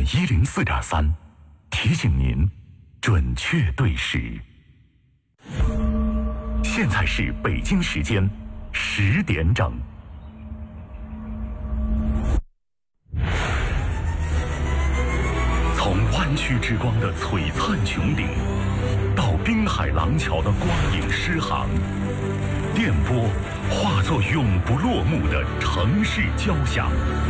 FM104.3，提醒您准确对时。现在是北京时间10点整。从湾区之光的璀璨穹顶，到滨海廊桥的光影诗行，电波化作永不落幕的城市交响。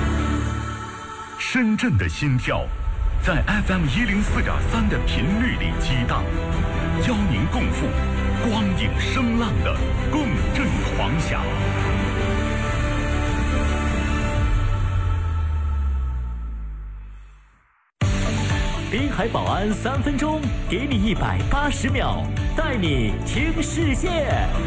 深圳的心跳在 FM104.3 的频率里激荡，邀您共赴光影声浪的共振狂想。 滨海保安3分钟，给你180秒，带你听世界。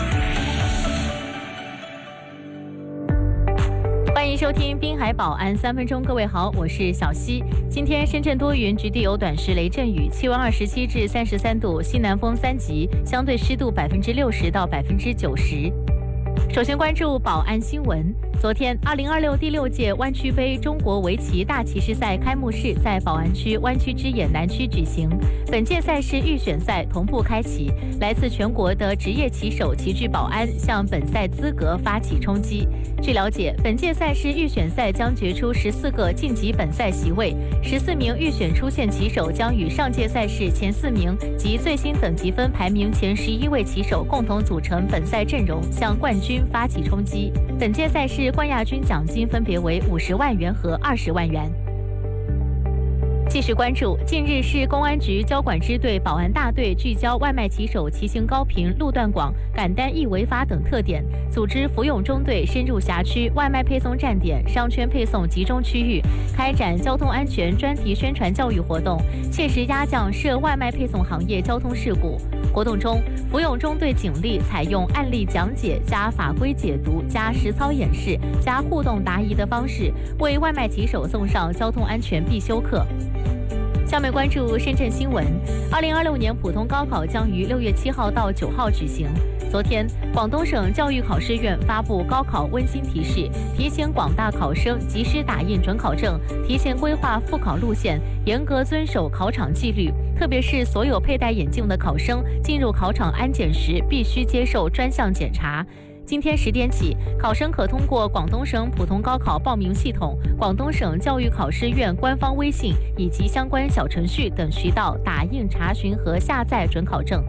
欢迎收听滨海保安3分钟，各位好，我是小溪。今天深圳多云，局地有短时雷阵雨，气温27至33度，西南风3级，相对湿度60%到90%。首先关注保安新闻。昨天，2026第6届湾区杯中国围棋大棋士赛开幕式在宝安区湾区之眼南区举行。本届赛事预选赛同步开启，来自全国的职业棋手齐聚宝安，向本赛资格发起冲击。据了解，本届赛事预选赛将决出14个晋级本赛席位，14名预选出线棋手将与上届赛事前4名及最新等级分排名前11位棋手共同组成本赛阵容，向冠军发起冲击。本届赛事冠亚军奖金分别为50万元和20万元。继续关注，近日市公安局交管支队保安大队聚焦外卖骑手骑行高频、路段广、赶单易违法等特点，组织福永中队深入辖区、外卖配送站点、商圈配送集中区域，开展交通安全专题宣传教育活动，切实压降涉外卖配送行业交通事故。活动中，福永中队警力采用案例讲解加法规解读加实操演示加互动答疑的方式，为外卖骑手送上交通安全必修课。下面关注深圳新闻。2026年普通高考将于6月7号到9号举行。昨天，广东省教育考试院发布高考温馨提示，提醒广大考生及时打印准考证，提前规划复考路线，严格遵守考场纪律。特别是所有佩戴眼镜的考生进入考场安检时，必须接受专项检查。今天10点起，考生可通过广东省普通高考报名系统、广东省教育考试院官方微信以及相关小程序等渠道打印、查询和下载准考证。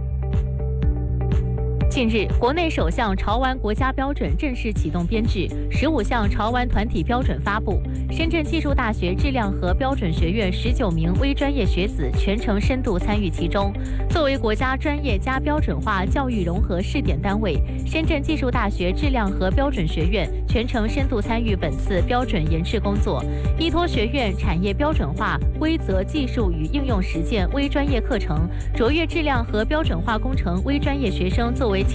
近日，国内首项潮玩国家标准正式启动编制，15项潮玩团体标准发布。深圳技术大学质量和标准学院19名微专业学子全程深度参与其中。作为国家专业加标准化教育融合试点单位，深圳技术大学质量和标准学院全程深度参与本次标准研制工作，依托学院产业标准化规则、技术与应用实践微专业课程，卓越质量和标准化工程微专业学生作为